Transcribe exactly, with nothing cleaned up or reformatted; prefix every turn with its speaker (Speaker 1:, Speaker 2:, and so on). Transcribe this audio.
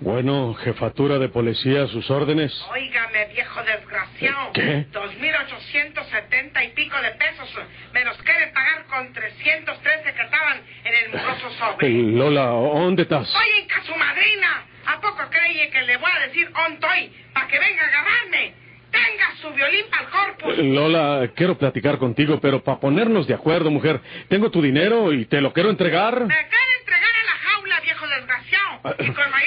Speaker 1: Bueno, jefatura de policía, a sus órdenes.
Speaker 2: Óigame, viejo desgraciado.
Speaker 1: ¿Qué?
Speaker 2: Dos mil ochocientos setenta y pico de pesos me los quieren pagar con trescientos trece que estaban en el mugroso sobre.
Speaker 1: Lola, ¿dónde estás?
Speaker 2: Oye, en su madrina. ¿A poco cree que le voy a decir on estoy para que venga a agarrarme? Tenga su violín para el corpus.
Speaker 1: Lola, quiero platicar contigo, pero para ponernos de acuerdo, mujer. Tengo tu dinero y te lo quiero entregar.
Speaker 2: Me quiere entregar a la jaula, viejo desgraciado. Y con